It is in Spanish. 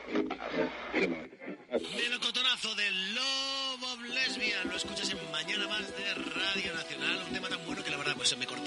Melocotonazo del Love of Lesbian. Lo escuchas en Mañana Más de Radio Nacional. Un tema tan bueno que la verdad pues me cortó